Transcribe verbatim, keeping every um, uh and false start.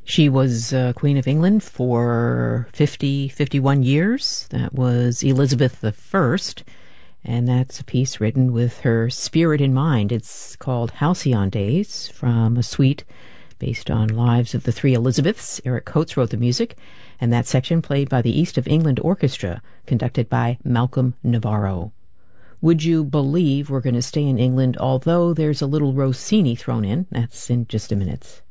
She was uh, Queen of England for fifty, fifty-one years. That was Elizabeth the First, and that's a piece written with her spirit in mind. It's called Halcyon Days, from a suite based on Lives of the Three Elizabeths. Eric Coates wrote the music, and that section played by the East of England Orchestra, conducted by Malcolm Navarro. Would you believe we're going to stay in England, although there's a little Rossini thrown in? That's in just a minute.